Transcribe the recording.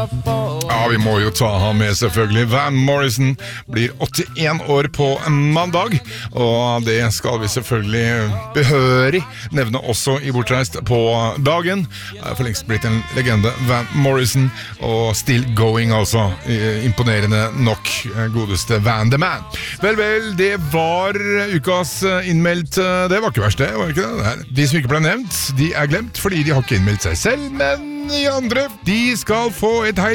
Ja, vi må jo ta han med selvfølgelig. Van Morrison blir 81 år på mandag, og det skal vi selvfølgelig behørig nevne også i Bortreist på dagen. For lengst blitt en legende, Van Morrison, og still going altså. Imponerende nok, godeste Van the Man. Vel, det var ukas innmeldt. Det var ikke verst det, var ikke det? De som ikke ble nevnt, de er glemt fordi de har ikke innmeldt seg selv, men de andre, de skal få et